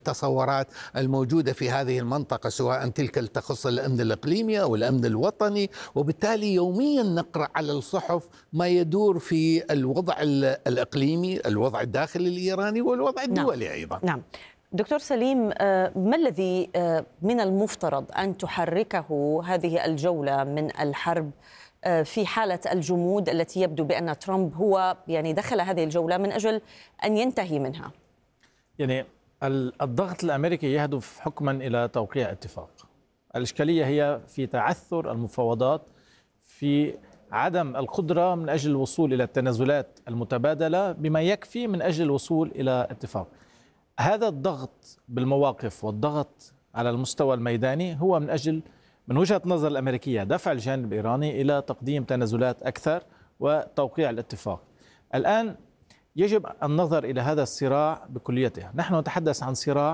التصورات الموجودة في هذه المنطقة، سواء تلك تخص الأمن الإقليمي أو الأمن الوطني، وبالتالي يوميا نقرأ على الصحف ما يدور في الوضع الإقليمي، الوضع الداخلي الإيراني والوضع الدولي أيضا. نعم. دكتور سليم، ما الذي من المفترض أن تحركه هذه الجولة من الحرب في حالة الجمود التي يبدو بأن ترامب هو دخل هذه الجولة من أجل أن ينتهي منها؟ الضغط الأمريكي يهدف حكما إلى توقيع اتفاق. الإشكالية هي في تعثر المفاوضات، في عدم القدرة من أجل الوصول إلى التنازلات المتبادلة بما يكفي من أجل الوصول إلى اتفاق. هذا الضغط بالمواقف والضغط على المستوى الميداني هو من وجهة نظر الأمريكية دفع الجانب الإيراني إلى تقديم تنازلات أكثر وتوقيع الاتفاق. الآن يجب النظر إلى هذا الصراع بكليته. نحن نتحدث عن صراع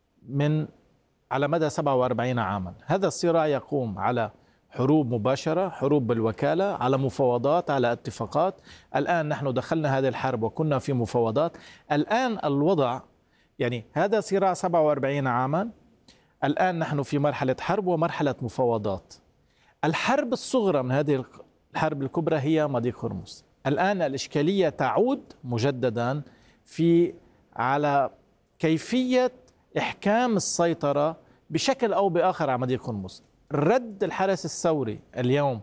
على مدى 47 عاما. هذا الصراع يقوم على حروب مباشرة، حروب بالوكالة، على مفاوضات، على اتفاقات. الآن نحن دخلنا هذه الحرب وكنا في مفاوضات. الآن الوضع هذا صراع 47 عاما. الآن نحن في مرحلة حرب ومرحلة مفاوضات. الحرب الصغرى من هذه الحرب الكبرى هي مضيق هرمز. الآن الإشكالية تعود مجددا على كيفية إحكام السيطرة بشكل أو بآخر على مضيق هرمز. رد الحرس الثوري اليوم،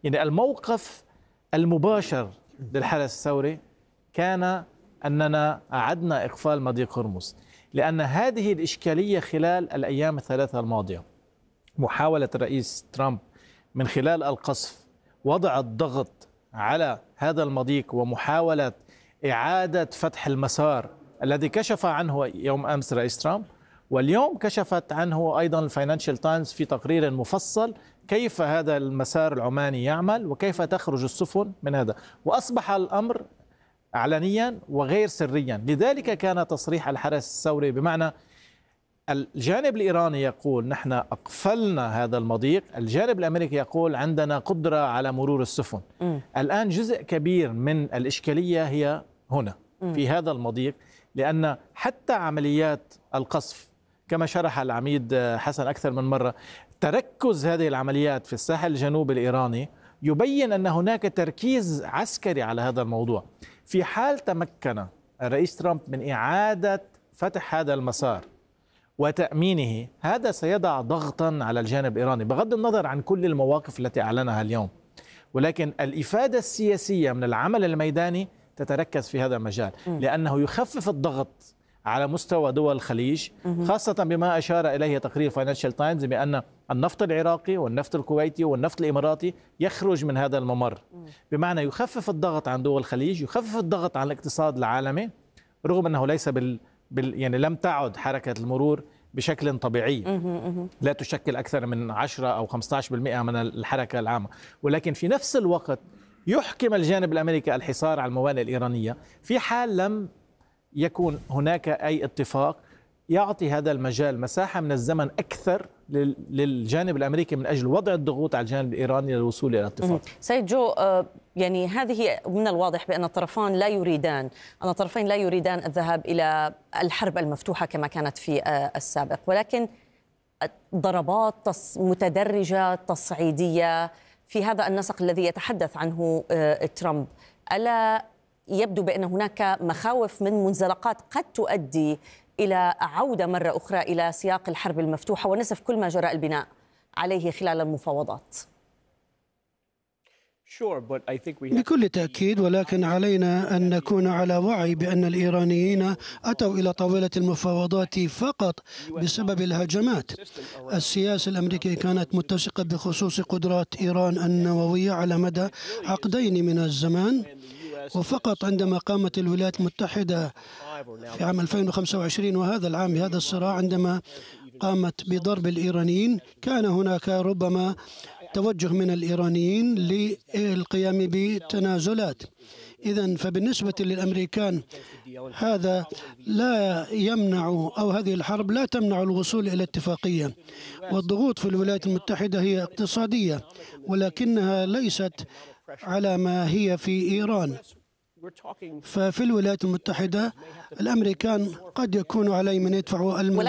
الموقف المباشر للحرس الثوري كان أننا أعدنا إقفال مضيق هرمز، لأن هذه الإشكالية خلال الأيام الثلاثة الماضية محاولة الرئيس ترامب من خلال القصف وضع الضغط على هذا المضيق ومحاولة إعادة فتح المسار الذي كشف عنه يوم أمس رئيس ترامب، واليوم كشفت عنه أيضا الفاينانشال تايمز في تقرير مفصل كيف هذا المسار العماني يعمل وكيف تخرج السفن من هذا، وأصبح الأمر علنيا وغير سريا. لذلك كان تصريح الحرس الثوري بمعنى الجانب الإيراني يقول نحن أقفلنا هذا المضيق، الجانب الأمريكي يقول عندنا قدرة على مرور السفن. الآن جزء كبير من الإشكالية هي هنا في هذا المضيق، لأن حتى عمليات القصف كما شرح العميد حسن أكثر من مرة، تركز هذه العمليات في الساحل الجنوبي الإيراني يبين أن هناك تركيز عسكري على هذا الموضوع. في حال تمكن الرئيس ترامب من إعادة فتح هذا المسار وتأمينه، هذا سيضع ضغطا على الجانب الإيراني بغض النظر عن كل المواقف التي أعلنها اليوم. ولكن الإفادة السياسية من العمل الميداني تتركز في هذا المجال، لأنه يخفف الضغط على مستوى دول الخليج، خاصة بما أشار إليه تقرير فاينانشال تايمز بأن النفط العراقي والنفط الكويتي والنفط الإماراتي يخرج من هذا الممر، بمعنى يخفف الضغط عن دول الخليج، يخفف الضغط عن الاقتصاد العالمي، رغم أنه ليس لم تعد حركة المرور بشكل طبيعي، لا تشكل أكثر من 10 أو 15% من الحركة العامة. ولكن في نفس الوقت يحكم الجانب الأمريكي الحصار على الموانئ الإيرانية في حال لم يكون هناك أي اتفاق يعطي هذا المجال مساحة من الزمن أكثر للجانب الأمريكي من أجل وضع الضغوط على الجانب الإيراني للوصول إلى اتفاق. سيد جو، هذه من الواضح بأن الطرفين لا يريدان الذهاب إلى الحرب المفتوحة كما كانت في السابق، ولكن ضربات متدرجة تصعيدية في هذا النسق الذي يتحدث عنه ترامب، ألا يبدو بأن هناك مخاوف من منزلقات قد تؤدي إلى عودة مرة أخرى إلى سياق الحرب المفتوحة ونسف كل ما جرى البناء عليه خلال المفاوضات؟ بكل تأكيد، ولكن علينا أن نكون على وعي بأن الإيرانيين أتوا إلى طاولة المفاوضات فقط بسبب الهجمات. السياسة الأمريكية كانت متسقة بخصوص قدرات إيران النووية على مدى عقدين من الزمان، وفقط عندما قامت الولايات المتحدة في عام 2025 وهذا العام بهذا الصراع عندما قامت بضرب الإيرانيين كان هناك ربما توجه من الإيرانيين للقيام بتنازلات. إذن فبالنسبة للأمريكان هذا لا يمنع، أو هذه الحرب لا تمنع الوصول إلى اتفاقية، والضغوط في الولايات المتحدة هي اقتصادية ولكنها ليست على ما هي في إيران. ففي الولايات المتحدة الأمريكان قد يكونوا عليهم أن يدفعوا